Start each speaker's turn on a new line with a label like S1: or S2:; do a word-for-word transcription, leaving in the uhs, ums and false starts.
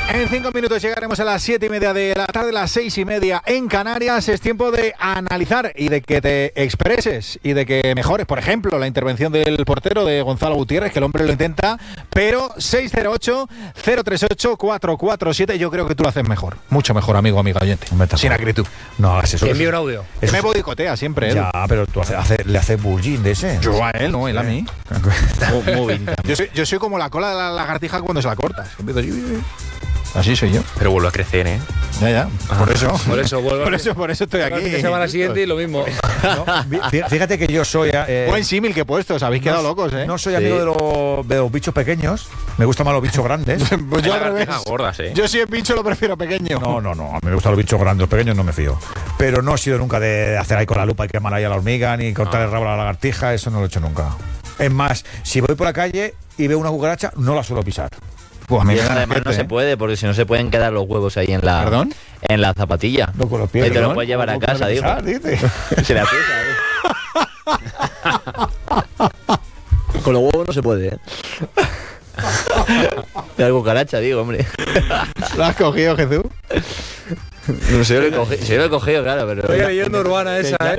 S1: En cinco minutos llegaremos a las siete y media de la tarde, las seis y media en Canarias. Es tiempo de analizar y de que te expreses y de que mejores. Por ejemplo, la intervención del portero de Gonzalo Gutiérrez, que el hombre lo intenta, pero seis cero ocho, cero tres ocho, cuatro cuatro siete. Yo creo que tú lo haces mejor, mucho mejor, amigo, amigo oyente. Sin acritud.
S2: No hagas eso.
S3: Que envíe un audio.
S1: Eso me boicotea siempre, ¿eh?
S2: Ya, pero tú hace, hace, le haces bullying de ese.
S1: Yo a él, no, él a mí.
S3: Muy, muy bien.
S1: Yo soy, yo soy como la cola de la lagartija cuando se la cortas. Empiezo así. Así soy yo.
S3: Pero vuelve a crecer, ¿eh?
S1: Ya, ya. Por eso.
S3: Por eso vuelve.
S1: Por eso, por eso estoy aquí.
S3: La semana siguiente y lo mismo.
S2: No, fíjate que yo soy. Eh,
S1: Buen símil que he puesto, os habéis quedado
S2: no,
S1: locos, ¿eh?
S2: No soy amigo
S3: Sí.
S2: de, los, de los bichos pequeños. Me gustan más los bichos grandes.
S1: Pues yo al revés.
S3: Lagartijas gordas, ¿eh?
S1: Yo si es bicho lo prefiero pequeño.
S2: No, no, no. A mí me gustan los bichos grandes. Los pequeños no me fío. Pero no he sido nunca de hacer ahí con la lupa y quemar ahí a la hormiga, ni cortar
S3: No.
S2: el rabo a la lagartija. Eso no lo he hecho nunca. Es más, si voy por la calle y veo una cucaracha, no la suelo pisar.
S1: Pues a mí
S4: Y
S1: me
S4: eso
S1: da
S4: además no
S1: gente,
S4: se
S1: ¿eh?
S4: puede, porque si no se pueden quedar los huevos ahí en la
S1: ¿Perdón?
S4: en la zapatilla.
S2: No con los pies.
S4: Y te lo
S2: ¿no?
S4: puedes llevar a
S2: ¿Cómo
S4: casa,
S2: puedo
S4: digo.
S2: pisar, dice?
S4: Se la pisa, ¿eh?
S5: Con los huevos no se puede, ¿eh?
S4: La cucaracha, digo, hombre.
S1: ¿Lo has cogido, Jesús?
S4: No sé, yo lo he cogido, sí, lo he cogido, claro, pero...
S3: Estoy leyendo Urbana esa, ¿eh?